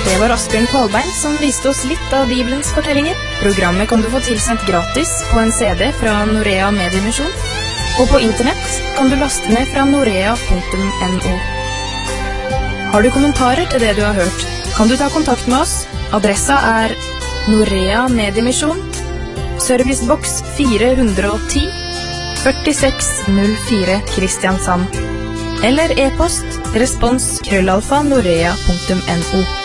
Det var Asbjørn Kvalbein som viste oss litt av Bibelens fortellinger. Programmet kan du få tilsendt gratis på en CD fra Norea Mediemisjon, og på internett kan du laste ned fra norea.no. Har du kommentarer til det du har hørt, kan du ta kontakt med oss. Adressa er Norea Mediemisjon, Servicebox 410, 4604 Kristiansand, eller e-post respons@norea.no.